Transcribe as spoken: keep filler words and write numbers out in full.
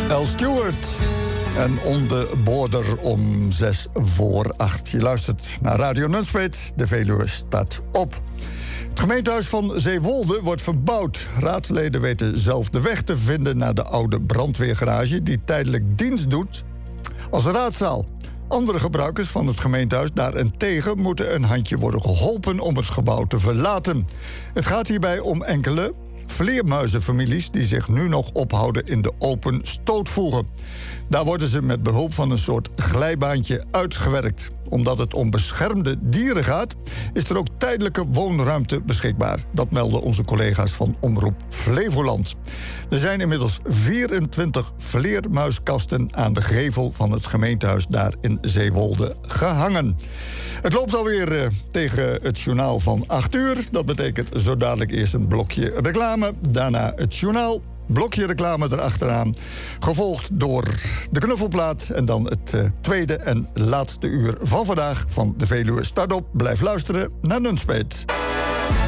Al Stewart. En On the Border om zes voor acht. Je luistert naar Radio Nunspeet. De Veluwe staat op. Het gemeentehuis van Zeewolde wordt verbouwd. Raadsleden weten zelf de weg te vinden naar de oude brandweergarage die tijdelijk dienst doet als raadzaal. Andere gebruikers van het gemeentehuis daarentegen moeten een handje worden geholpen om het gebouw te verlaten. Het gaat hierbij om enkele vleermuizenfamilies die zich nu nog ophouden in de open stootvoegen. Daar worden ze met behulp van een soort glijbaantje uitgewerkt. Omdat het om beschermde dieren gaat, is er ook tijdelijke woonruimte beschikbaar. Dat melden onze collega's van Omroep Flevoland. Er zijn inmiddels vierentwintig vleermuiskasten aan de gevel van het gemeentehuis daar in Zeewolde gehangen. Het loopt alweer uh, tegen het journaal van acht uur. Dat betekent zo dadelijk eerst een blokje reclame, daarna het journaal. Blokje reclame erachteraan, gevolgd door de knuffelplaat en dan het uh, tweede en laatste uur van vandaag van de Veluwe start op. Blijf luisteren naar Nunspeet.